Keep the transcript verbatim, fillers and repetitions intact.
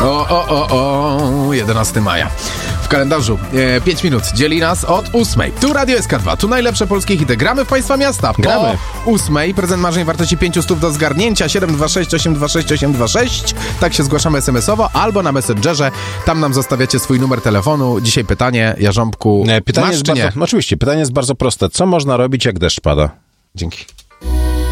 O, o, o, o, jedenastego maja. W kalendarzu e, pięć minut dzieli nas od ósmej. Tu Radio S K dwa, tu najlepsze polskie hity. Gramy w Państwa miasta. Po Gramy. ósmej prezent marzeń wartości pięć stów do zgarnięcia. siedem dwa sześć osiem dwa sześć osiem dwa sześć. Tak się zgłaszamy es em es owo albo na Messengerze. Tam nam zostawiacie swój numer telefonu. Dzisiaj pytanie, Jarząbku, Pytanie masz jest czy nie? bardzo, oczywiście, pytanie jest bardzo proste. Co można robić, jak deszcz pada? Dzięki.